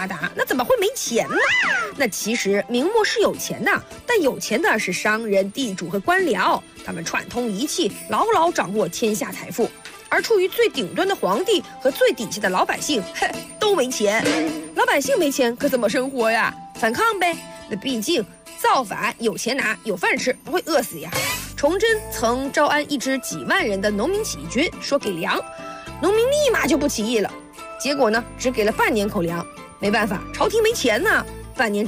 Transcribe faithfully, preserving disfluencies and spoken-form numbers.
发达，那怎么会没钱呢？那其实明末是有钱的，但有钱的是商人、地主和官僚，他们串通一气，牢牢掌握天下财富。而处于最顶端的皇帝和最底下的老百姓，嘿，都没钱。老百姓没钱可怎么生活呀？反抗呗。那毕竟造反有钱拿，有饭吃，不会饿死呀。崇祯曾招安一支几万人的农民起义军，说给粮，农民立马就不起义了。结果呢，只给了半年口粮。没办法，朝廷没钱呢，半年